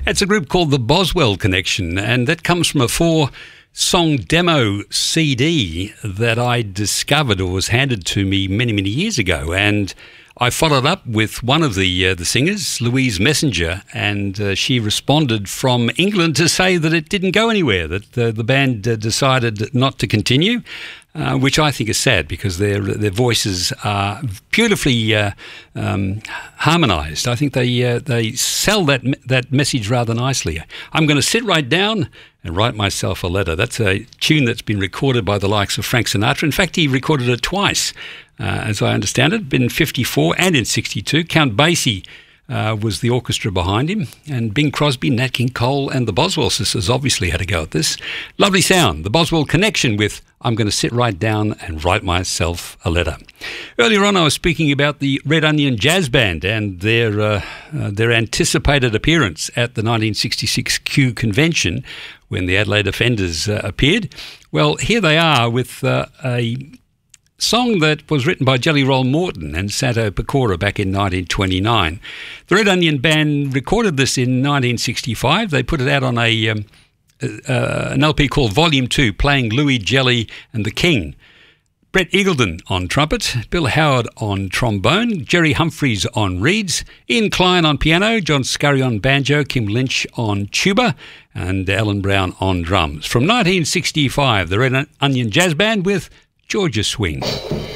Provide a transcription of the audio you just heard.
It's a group called the Boswell Connection, and that comes from a 4-song demo CD that I discovered or was handed to me many, many years ago. And I followed up with one of the singers, Louise Messenger, and she responded from England to say that it didn't go anywhere, that the band decided not to continue, which I think is sad because their voices are beautifully harmonised. I think they sell that message rather nicely. I'm going to sit right down and write myself a letter. That's a tune that's been recorded by the likes of Frank Sinatra. In fact, he recorded it twice, as I understand it, in 54 and in 62. Count Basie was the orchestra behind him, and Bing Crosby, Nat King Cole and the Boswell sisters obviously had a go at this. Lovely sound, the Boswell Connection with I'm going to sit right down and write myself a letter. Earlier on I was speaking about the Red Onion Jazz Band and their anticipated appearance at the 1966 Kew Convention when the Adelaide Offenders appeared. Well, here they are with a song that was written by Jelly Roll Morton and Santo Pecora back in 1929. The Red Onion Band recorded this in 1965. They put it out on an LP called Volume 2, playing Louis Jelly and the King. Brett Eagleton on trumpet, Bill Howard on trombone, Jerry Humphreys on reeds, Ian Klein on piano, John Scurry on banjo, Kim Lynch on tuba, and Alan Brown on drums. From 1965, the Red Onion Jazz Band with Georgia Swing.